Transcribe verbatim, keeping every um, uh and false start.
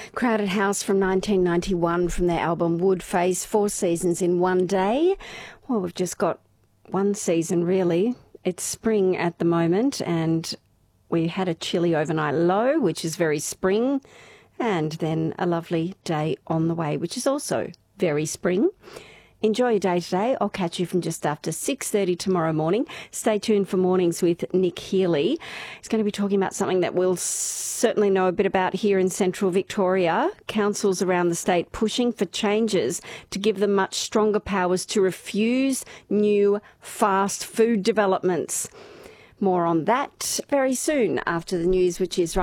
Crowded House from nineteen ninety-one from their album Woodface, four seasons in one day. Well, we've just got one season really. It's spring at the moment and we had a chilly overnight low, which is very spring, and then a lovely day on the way, which is also very spring. Enjoy your day today. I'll catch you from just after six thirty tomorrow morning. Stay tuned for Mornings with Nick Healy. He's going to be talking about something that we'll certainly know a bit about here in central Victoria. Councils around the state pushing for changes to give them much stronger powers to refuse new fast food developments. More on that very soon after the news, which is right.